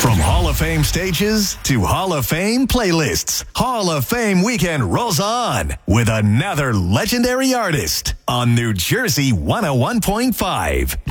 From Hall of Fame stages to Hall of Fame playlists, Hall of Fame weekend rolls on with another legendary artist on New Jersey 101.5.